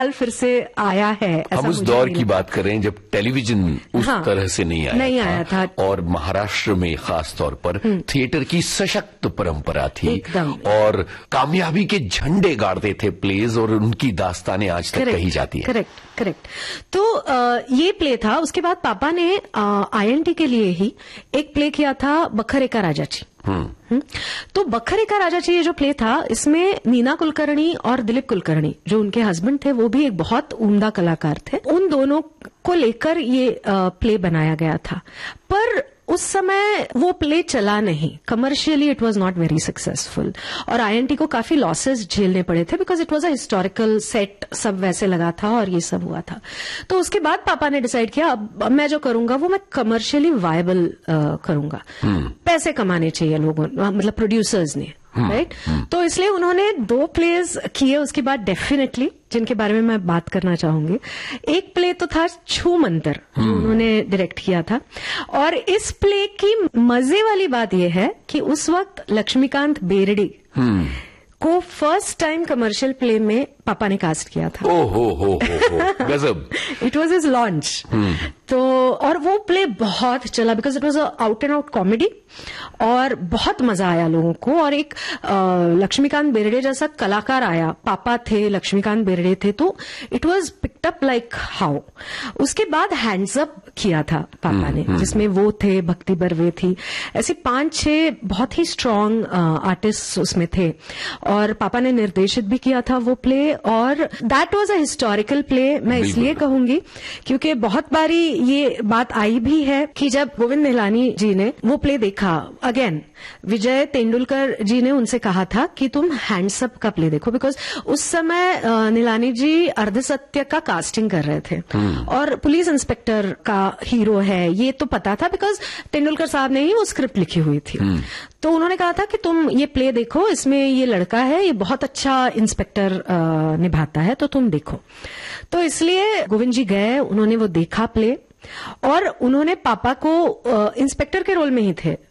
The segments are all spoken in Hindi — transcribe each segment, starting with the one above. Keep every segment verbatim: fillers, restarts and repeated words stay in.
फिर से आया है। हम उस दौर की बात कर रहे हैं जब टेलीविजन उस हाँ, तरह से नहीं आया नहीं था, आया था और महाराष्ट्र में खास तौर पर थिएटर की सशक्त परंपरा थी और कामयाबी के झंडे गाड़ते थे प्लेज, और उनकी दास्तानें आज तक कही जाती है। Correct correct. तो आ, ये प्ले था। उसके बाद पापा ने आईएनटी के लिए ही एक प्ले किया था, बखरे का राजा जी। हम्म तो बखरे का राजा जी ये जो प्ले था, इसमें नीना कुलकर्णी और दिलीप कुलकर्णी जो उनके हस्बैंड थे, वो भी एक बहुत उम्दा कलाकार थे। उन दोनों को लेकर ये प्ले बनाया गया था, पर उस समय वो प्ले चला नहीं, commercially it was not very successful, और आईएनटी को काफी लॉसेस झेलने पड़े थे because it was a historical set, सब वैसे लगा था और ये सब हुआ था। तो उसके बाद पापा ने डिसाइड किया अब मैं जो करूंगा वो मैं कमर्शियली वायबल करूंगा। hmm. पैसे कमाने चाहिए लोगों, मतलब प्रोड्यूसर्स ने, राइट hmm. right? hmm. तो इसलिए उन्होंने दो प्लेज किए उसके बाद डेफिनेटली, जिनके बारे में मैं बात करना चाहूंगी। एक प्ले तो था छू मंतर, hmm. जो उन्होंने डायरेक्ट किया था, और इस प्ले की मजे वाली बात यह है कि उस वक्त लक्ष्मीकांत बेर्डे hmm. को फर्स्ट टाइम कमर्शियल प्ले में पापा ने कास्ट किया था। ओ हो हो हो गजब। It was his launch. तो और वो प्ले बहुत चला because it was a out and out comedy, और बहुत मजा आया लोगों को। और एक लक्ष्मीकांत बेर्डे जैसा कलाकार आया, पापा थे, लक्ष्मीकांत बेर्डे थे, तो it was picked up like how. उसके बाद हैंड्स अप किया था पापा ने, जिसमें वो थे, भक्ति बर्वे थी, ऐसे पांच छह बहुत ही स्ट्रांग आर्टिस्ट उसमें थे, और पापा ने निर्देशित भी किया था वो प्ले। और that was a historical play. मैं इसलिए कहूंगी क्योंकि बहुत बारी ये बात आई भी है कि जब गोविंद निहलानी जी ने वो प्ले देखा, अगेन विजय तेंदुलकर जी ने उनसे कहा था कि तुम हैंड्स अप का प्ले देखो, बिकॉज उस समय निहलानी जी अर्धसत्य का कास्टिंग कर रहे थे और पुलिस इंस्पेक्टर का हीरो है ये तो पता था बिकॉज तेंदुलकर साहब ने ही वो स्क्रिप्ट लिखी हुई थी। तो उन्होंने कहा था कि तुम ये प्ले देखो, इसमें ये लड़का है, ये बहुत अच्छा इंस्पेक्टर निभाता है, तो तुम देखो। तो इसलिए गोविंद जी गए, उन्होंने वो देखा प्ले, और उन्होंने पापा को इंस्पेक्टर के रोल में ही थे,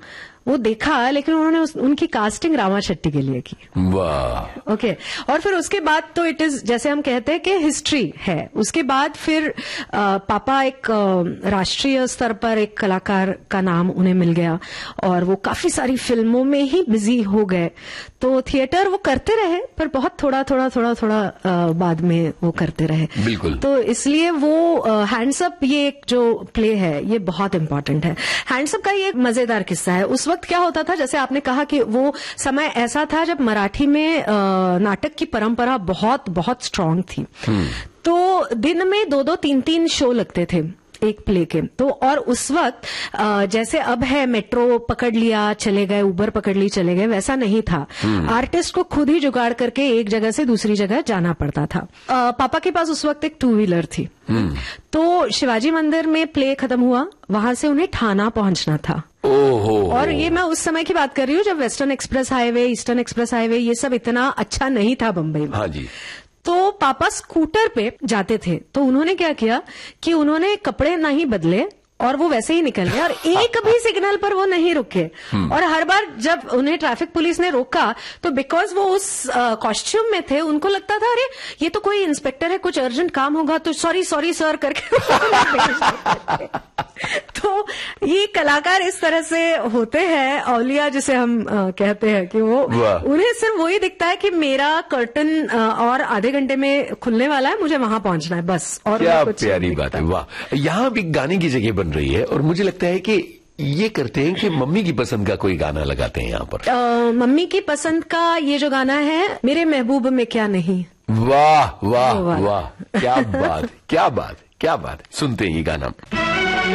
वो देखा, लेकिन उन्होंने उस, उनकी कास्टिंग रामा शेट्टी के लिए की। वाह। ओके। और फिर उसके बाद तो इट इज, जैसे हम कहते हैं कि हिस्ट्री है। उसके बाद फिर आ, पापा एक आ, राष्ट्रीय स्तर पर एक कलाकार का नाम उन्हें मिल गया, और वो काफी सारी फिल्मों में ही बिजी हो गए। तो थिएटर वो करते रहे, पर बहुत थोड़ा थोड़ा थोड़ा थोड़ा आ, बाद में वो करते रहे। बिल्कुल। तो इसलिए वो हैंड्स अप, ये एक जो प्ले है ये बहुत इंपॉर्टेंट है। हैंड्स अप का ये एक मजेदार किस्सा है। उस वक्त क्या होता था, जैसे आपने कहा कि वो समय ऐसा था जब मराठी में नाटक की परंपरा बहुत बहुत स्ट्रांग थी। तो दिन में दो दो तीन तीन शो लगते थे एक प्ले के। तो और उस वक्त जैसे अब है मेट्रो पकड़ लिया चले गए, उबर पकड़ ली चले गए, वैसा नहीं था। आर्टिस्ट को खुद ही जुगाड़ करके एक जगह से दूसरी जगह जाना पड़ता था। पापा के पास उस वक्त एक टू व्हीलर थी, तो शिवाजी मंदिर में प्ले खत्म हुआ, वहां से उन्हें ठाना पहुंचना था। ओहो। और ये मैं उस समय की बात कर रही हूँ जब western express highway, eastern express highway, ये सब इतना अच्छा नहीं था बम्बई में। हाँ जी। तो पापा स्कूटर पे जाते थे, तो उन्होंने क्या किया कि उन्होंने कपड़े नहीं बदले और वो वैसे ही निकल गए, और एक भी सिग्नल पर वो नहीं रुके। और हर बार जब उन्हें ट्रैफिक पुलिस ने रोका, तो बिकॉज वो उस कॉस्ट्यूम uh, में थे, उनको लगता था अरे ये तो कोई इंस्पेक्टर है, कुछ अर्जेंट काम होगा, तो सॉरी सॉरी सर करके तो ये कलाकार इस तरह से होते हैं, औलिया जिसे हम uh, कहते हैं, कि वो उन्हें सिर्फ वही दिखता है कि मेरा कर्टन uh, और आधे घंटे में खुलने वाला है, मुझे वहां पहुंचना है, बस। और क्या प्यारी बात है। वाह। यहाँ भी गाने की जगह बन रही है, और मुझे लगता है कि ये करते हैं कि मम्मी की पसंद का कोई गाना लगाते हैं यहाँ पर। आ, मम्मी की पसंद का ये जो गाना है, मेरे महबूब में क्या नहीं। वाह वाह वाह, क्या बात क्या बात क्या बात। सुनते हैं ये गाना।